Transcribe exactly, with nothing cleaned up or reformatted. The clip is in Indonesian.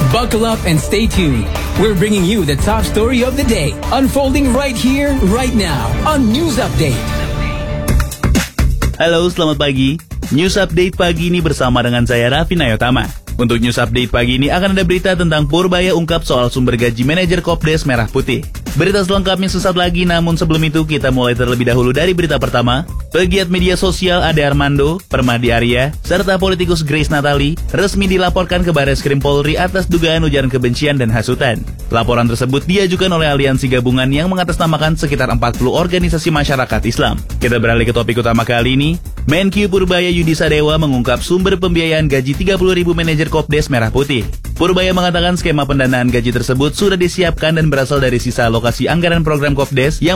Buckle up and stay tuned. We're bringing you the top story of the day, unfolding right here, right now, on News Update. Halo, selamat pagi. News Update pagi ini bersama dengan saya Raffi Nayotama. Untuk News Update pagi ini akan ada berita tentang Purbaya ungkap soal sumber gaji manajer Kopdes Merah Putih. Berita selengkapnya sesaat lagi, namun sebelum itu kita mulai terlebih dahulu dari berita pertama. Pegiat media sosial Ade Armando, Permadi Arya, serta politikus Grace Natali resmi dilaporkan ke Barreskrim Polri atas dugaan ujaran kebencian dan hasutan. Laporan tersebut diajukan oleh aliansi gabungan yang mengatasnamakan sekitar empat puluh organisasi masyarakat Islam. Kita beralih ke topik utama kali ini. Menkyu Purbaya Yudi Sadewa mengungkap sumber pembiayaan gaji tiga puluh ribu manajer Kopdes Merah Putih. Purbaya mengatakan skema pendanaan gaji tersebut sudah disiapkan dan berasal dari sisa alokasi anggaran program Kopdes yang